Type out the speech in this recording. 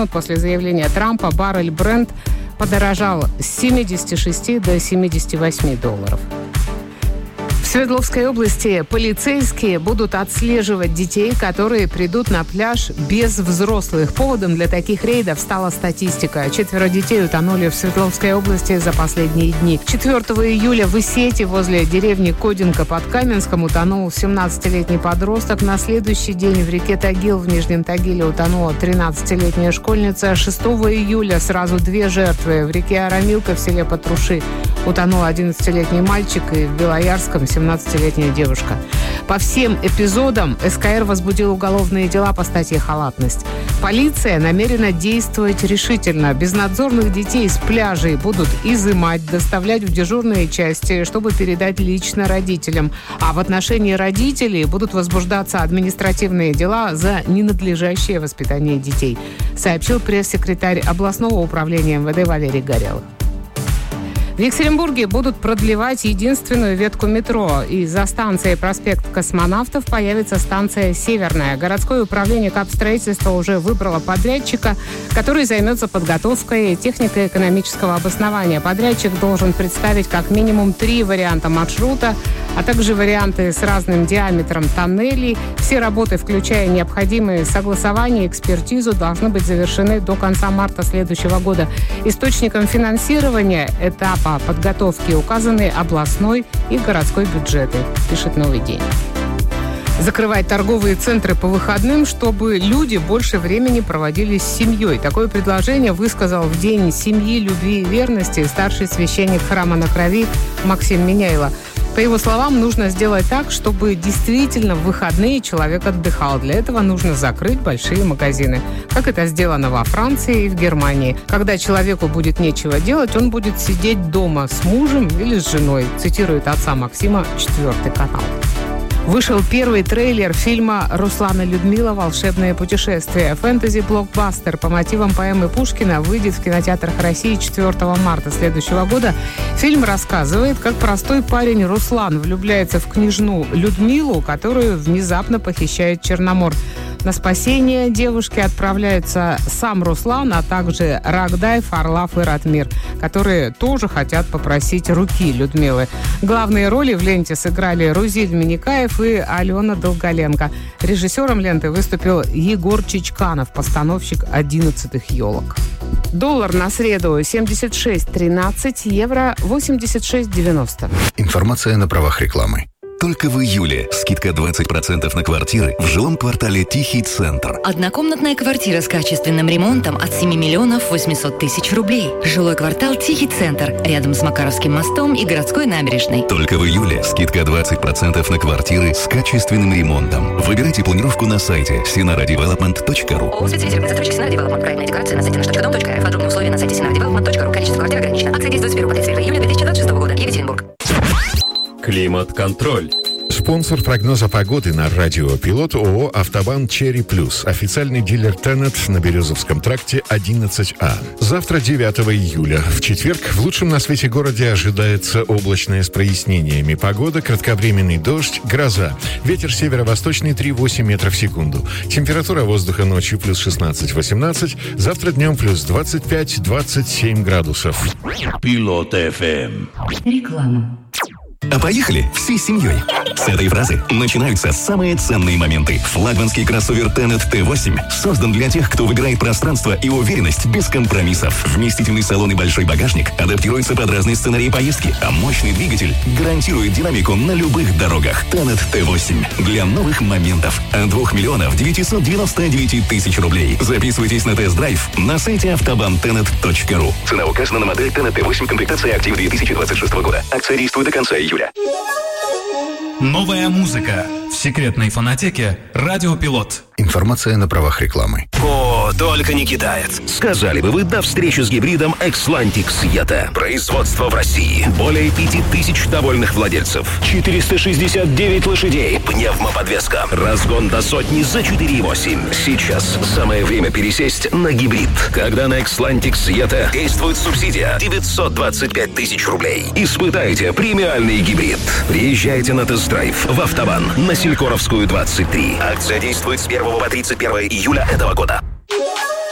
минут после заявления Трампа баррель Brent подорожал с 76 до 78 долларов. В Свердловской области полицейские будут отслеживать детей, которые придут на пляж без взрослых. Поводом для таких рейдов стала статистика. 4 детей утонули в Свердловской области за последние дни. 4 июля в Исете возле деревни Кодинка под Каменском утонул 17-летний подросток. На следующий день в реке Тагил в Нижнем Тагиле утонула 13-летняя школьница. 6 июля сразу 2 жертвы. В реке Арамилка в селе Патруши утонул 11-летний мальчик и в Белоярском 17-летняя девушка. По всем эпизодам СКР возбудил уголовные дела по статье «Халатность». Полиция намерена действовать решительно. Безнадзорных детей с пляжей будут изымать, доставлять в дежурные части, чтобы передать лично родителям. А в отношении родителей будут возбуждаться административные дела за ненадлежащее воспитание детей, сообщил пресс-секретарь областного управления МВД Валерий Горелов. В Екатеринбурге будут продлевать единственную ветку метро. И за станцией проспект Космонавтов появится станция «Северная». Городское управление капстроительства уже выбрало подрядчика, который займется подготовкой технико-экономического обоснования. Подрядчик должен представить как минимум 3 варианта маршрута, а также варианты с разным диаметром тоннелей. Все работы, включая необходимые согласования и экспертизу, должны быть завершены до конца марта следующего года. Источником финансирования этапа подготовки указаны областной и городской бюджеты, пишет «Новый день». Закрывать торговые центры по выходным, чтобы люди больше времени проводили с семьей. Такое предложение высказал в День семьи, любви и верности старший священник храма на Крови Максим Меняйло. По его словам, нужно сделать так, чтобы действительно в выходные человек отдыхал. Для этого нужно закрыть большие магазины, как это сделано во Франции и в Германии. Когда человеку будет нечего делать, он будет сидеть дома с мужем или с женой, цитирует отца Максима 4 канал. Вышел первый трейлер фильма «Руслан и Людмила. Волшебное путешествие». Фэнтези-блокбастер по мотивам поэмы Пушкина выйдет в кинотеатрах России 4 марта следующего года. Фильм рассказывает, как простой парень Руслан влюбляется в княжну Людмилу, которую внезапно похищает Черномор. На спасение девушки отправляются сам Руслан, а также Рогдай, Фарлав и Ратмир, которые тоже хотят попросить руки Людмилы. Главные роли в ленте сыграли Рузиль Миникаев и Алена Долголенко. Режиссером ленты выступил Егор Чичканов, постановщик «11 елок». Доллар на среду 76.13, евро 86.90. Информация на правах рекламы. Только в июле скидка 20% на квартиры в жилом квартале «Тихий центр». Однокомнатная квартира с качественным ремонтом от 7 миллионов 800 тысяч рублей. Жилой квартал «Тихий центр» рядом с Макаровским мостом и городской набережной. Только в июле скидка 20% на квартиры с качественным ремонтом. Выбирайте планировку на сайте sinaradevelopment.ru. ООО «Специфизированный застройщик Sinara Development». Проектная декорация на сайте nаш.дом.рф. Подробные условия на сайте sinaradevelopment.ru. Количество квартир ограничено. Акция действует с 1 по 31 июля 2026 года. Екатеринбург. Климат-контроль. Спонсор прогноза погоды на радио «Пилот» ООО «Автобан Черри Плюс». Официальный дилер «Теннет» на Березовском тракте 11А. Завтра, 9 июля. В четверг в лучшем на свете городе ожидается облачное с прояснениями. Погода, кратковременный дождь, гроза. Ветер северо-восточный 3,8 метров в секунду. Температура воздуха ночью плюс 16-18. Завтра днем плюс 25-27 градусов. Пилот ФМ. Реклама. А поехали всей семьей. С этой фразы начинаются самые ценные моменты. Флагманский кроссовер Tenet T8 создан для тех, кто выбирает пространство и уверенность без компромиссов. Вместительный салон и большой багажник адаптируются под разные сценарии поездки, а мощный двигатель гарантирует динамику на любых дорогах. Tenet T8 для новых моментов. От 2 миллионов 999 тысяч рублей. Записывайтесь на тест-драйв на сайте автобанtenet.ру. Цена указана на модель Tenet T8, комплектация актив 2026 года. Акция действует до конца июля. Новая музыка в секретной фонотеке «Радио Пилот». Информация на правах рекламы. О, только не китаец. Сказали бы вы до встречи с гибридом Xlantic Yeta. Производство в России. Более 5000 довольных владельцев. 469 лошадей. Пневмоподвеска. Разгон до сотни за 4,8. Сейчас самое время пересесть на гибрид. Когда на Xlantic Yeta действует субсидия 925 тысяч рублей. Испытайте премиальный гибрид. Приезжайте на тест-драйв в Автобан на Селькоровскую 23. Акция действует с 1 по 31 июля этого года.